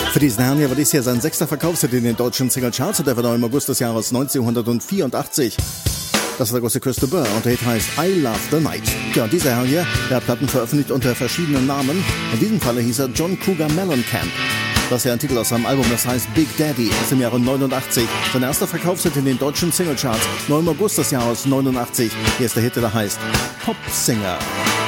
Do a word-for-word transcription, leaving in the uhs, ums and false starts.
Für diesen Herrn hier war dies hier sein sechster Verkaufshit in den deutschen Singlecharts und der war noch im August des Jahres neunzehnhundertvierundachtzig. Das war der große Christopher Burr und der Hit heißt I Love the Night. Ja, und dieser Herr hier, der hat Platten veröffentlicht unter verschiedenen Namen. In diesem Falle hieß er John Cougar Mellencamp. Das ist ja ein Titel aus seinem Album, das heißt Big Daddy, aus dem Jahre neunundachtzig. Sein erster Verkaufshit in den deutschen Singlecharts, noch im August des Jahres neunundachtzig. Hier ist der Hit, der heißt Pop Singer.